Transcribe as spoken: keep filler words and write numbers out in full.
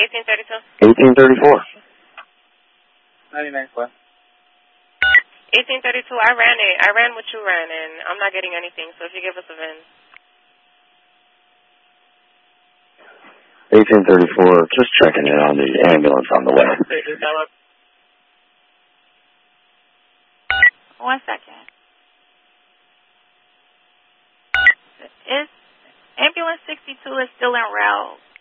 eighteen thirty-two. eighteen thirty-four. ninety-nine West. eighteen thirty-two, I ran it. I ran what you ran, and I'm not getting anything, so if you give us a V I N. eighteen thirty-four, just checking in on the ambulance on the way. One second. Is ambulance sixty-two is still en route